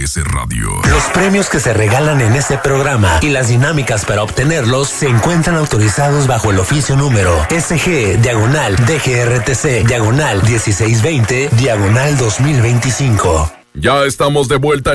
MBS Radio. Los premios que se regalan en este programa y las dinámicas para obtenerlos se encuentran autorizados bajo el oficio número SG/DGRTC/1620/2025. Ya estamos de vuelta